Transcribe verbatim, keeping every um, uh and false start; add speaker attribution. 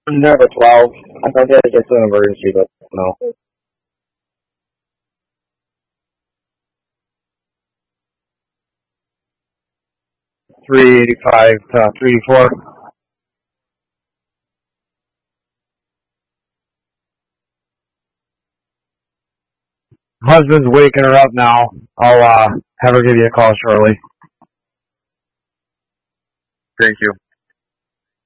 Speaker 1: Never twelve. I thought that was just an emergency, but no. three eighty-five to three eighty-four. Husband's waking her up now. I'll uh, have her give you a call shortly.
Speaker 2: Thank you.